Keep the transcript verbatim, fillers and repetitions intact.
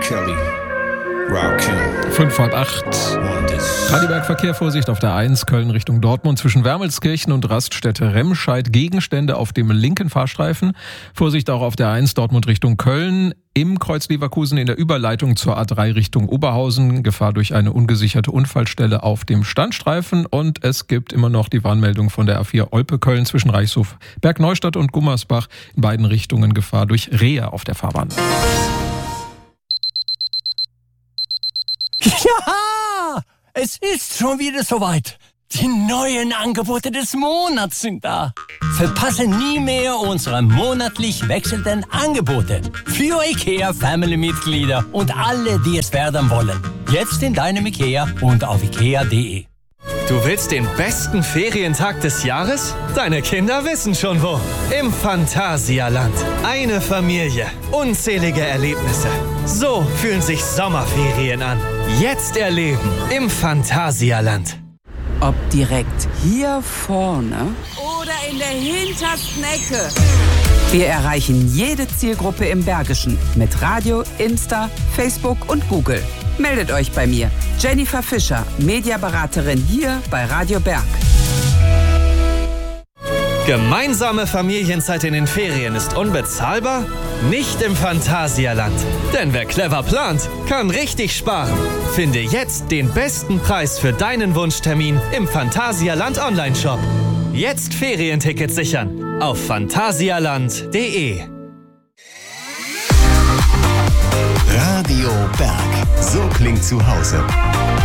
Kelly. Fünf halb acht. Heidelberg Verkehr, Vorsicht auf der eins, Köln Richtung Dortmund zwischen Wermelskirchen und Raststätte Remscheid. Gegenstände auf dem linken Fahrstreifen. Vorsicht auch auf der eins, Dortmund Richtung Köln. Im Kreuz Leverkusen in der Überleitung zur A drei Richtung Oberhausen. Gefahr durch eine ungesicherte Unfallstelle auf dem Standstreifen. Und es gibt immer noch die Warnmeldung von der A vier Olpe-Köln zwischen Reichshof, Bergneustadt und Gummersbach. In beiden Richtungen Gefahr durch Rehe auf der Fahrbahn. Ja, es ist schon wieder soweit. Die neuen Angebote des Monats sind da. Verpasse nie mehr unsere monatlich wechselnden Angebote für IKEA Family-Mitglieder und alle, die es werden wollen. Jetzt in deinem IKEA und auf ikea punkt de. Du willst den besten Ferientag des Jahres? Deine Kinder wissen schon wo. Im Phantasialand. Eine Familie. Unzählige Erlebnisse. So fühlen sich Sommerferien an. Jetzt erleben im Phantasialand. Ob direkt hier vorne oder in der hintersten Ecke. Wir erreichen jede Zielgruppe im Bergischen mit Radio, Insta, Facebook und Google. Meldet euch bei mir. Jennifer Fischer, Mediaberaterin hier bei Radio Berg. Gemeinsame Familienzeit in den Ferien ist unbezahlbar? Nicht im Phantasialand. Denn wer clever plant, kann richtig sparen. Finde jetzt den besten Preis für deinen Wunschtermin im Phantasialand Online-Shop. Jetzt Ferientickets sichern auf phantasialand punkt de. Radio Berg. So klingt zu Hause.